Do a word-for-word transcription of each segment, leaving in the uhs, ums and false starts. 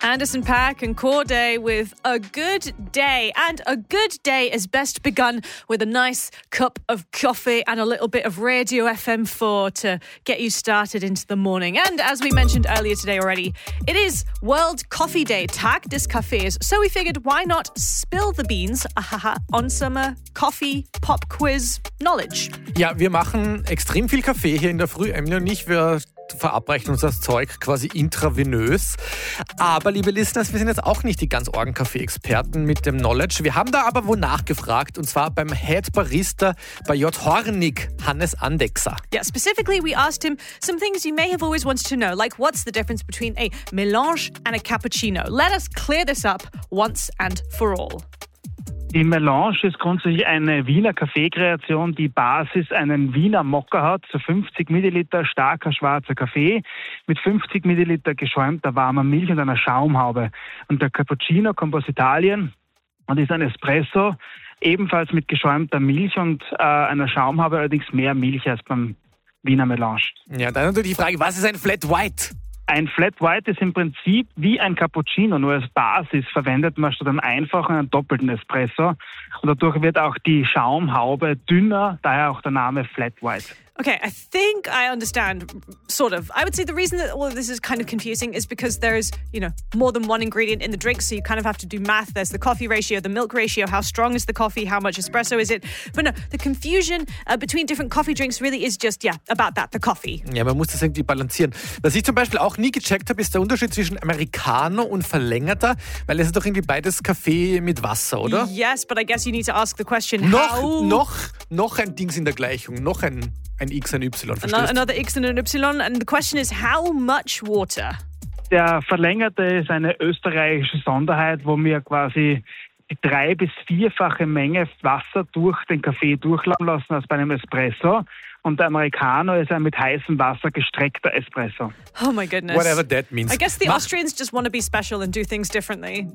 Anderson .Paak and Corday with A Good Day. And a good day is best begun with a nice cup of coffee and a little bit of Radio F M four to get you started into the morning. And as we mentioned earlier today already, it is World Coffee Day, Tag des Kaffees. So we figured, why not spill the beans ahaha, on some uh, coffee pop quiz knowledge? Ja, wir machen extrem viel Kaffee hier in der Früh. Emily und ich, wir verabreichen uns das Zeug quasi intravenös. Aber, liebe Listeners, wir sind jetzt auch nicht die ganz orgen Kaffee-Experten mit dem Knowledge. Wir haben da aber wo nachgefragt, und zwar beim Head Barista bei J. Hornig, Hannes Andechser. Yeah, specifically we asked him some things you may have always wanted to know, like what's the difference between a melange and a cappuccino? Let us clear this up once and for all. Die Melange ist grundsätzlich eine Wiener Kaffeekreation, die Basis einen Wiener Mokka hat, so fünfzig Milliliter starker schwarzer Kaffee mit fünfzig Milliliter geschäumter warmer Milch und einer Schaumhaube. Und der Cappuccino kommt aus Italien und ist ein Espresso, ebenfalls mit geschäumter Milch und äh, einer Schaumhaube, allerdings mehr Milch als beim Wiener Melange. Ja, dann natürlich die Frage, was ist ein Flat White? Ein Flat White ist im Prinzip wie ein Cappuccino, nur als Basis verwendet man statt einem einfachen einen doppelten Espresso. Und dadurch wird auch die Schaumhaube dünner, daher auch der Name Flat White. Okay, I think I understand, sort of. I would say the reason that all of this is kind of confusing is because there's, you know, more than one ingredient in the drink, so you kind of have to do math. There's the coffee ratio, the milk ratio, how strong is the coffee, how much espresso is it? But no, the confusion uh, between different coffee drinks really is just, yeah, about that, the coffee. Ja, man muss das irgendwie balancieren. Was ich zum Beispiel auch nie gecheckt habe, ist der Unterschied zwischen Americano und verlängerter, weil es ist doch irgendwie beides Kaffee mit Wasser, oder? Yes, but I guess you need to ask the question, noch, how... Noch, noch ein Dings in der Gleichung, noch ein... Ein X, ein Y, verstehst du? Another X and an Y. And the question is, how much water? Der Verlängerte ist eine österreichische Sonderheit, wo wir quasi die drei- bis vierfache Menge Wasser durch den Kaffee durchlaufen lassen als bei einem Espresso. Und der Americano ist ein mit heißem Wasser gestreckter Espresso. Oh my goodness. Whatever that means. I guess the Mach- Austrians just want to be special and do things differently.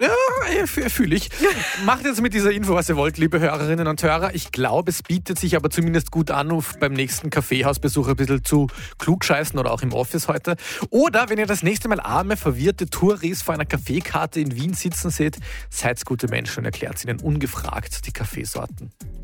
Ja, fühle ich. Macht jetzt mit dieser Info, was ihr wollt, liebe Hörerinnen und Hörer. Ich glaube, es bietet sich aber zumindest gut an, auf beim nächsten Kaffeehausbesuch ein bisschen zu klugscheißen oder auch im Office heute. Oder wenn ihr das nächste Mal arme, verwirrte Touris vor einer Kaffeekarte in Wien sitzen seht, seid gute Menschen und erklärt ihnen ungefragt die Kaffeesorten.